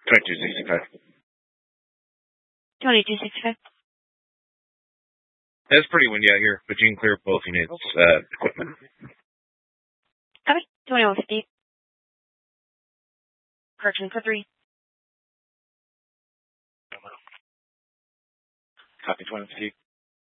2265. 2265. It's pretty windy out here, but you can clear both units' equipment. Copy. 2150. Correction for 3. Copy 2150.